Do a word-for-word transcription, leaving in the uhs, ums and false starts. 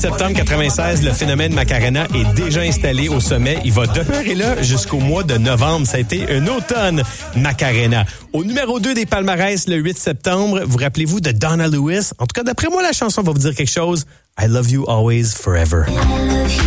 septembre quatre-vingt-seize, le phénomène Macarena est déjà installé au sommet. Il va demeurer là jusqu'au mois de novembre. Ça a été un automne Macarena. Au numéro deux des palmarès, le huit septembre, vous rappelez-vous de Donna Lewis? En tout cas, d'après moi, la chanson va vous dire quelque chose. I love you always, forever.